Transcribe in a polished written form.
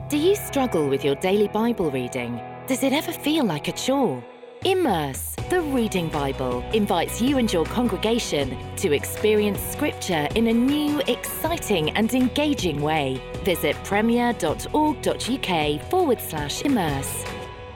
Do you struggle with your daily Bible reading? Does it ever feel like a chore? Immerse, the Reading Bible, invites you and your congregation to experience Scripture in a new, exciting and engaging way. Visit premier.org.uk/immerse.